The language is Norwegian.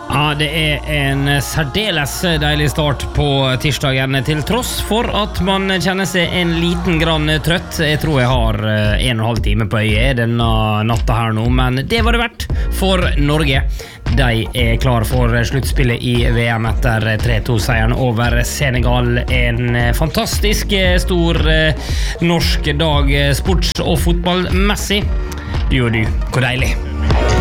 Ja, det en særdeles deilig start på tirsdagen til tross for at man kjenner seg en liten grann trøtt. Jeg tror jeg har 1,5 time på øyet denne natta her nå, men det var det verdt for Norge. De klar for sluttspillet i VM etter 3-2-seieren over Senegal. En fantastisk stor norsk dag sports- og fotballmessig. Du og du, hvor deilig.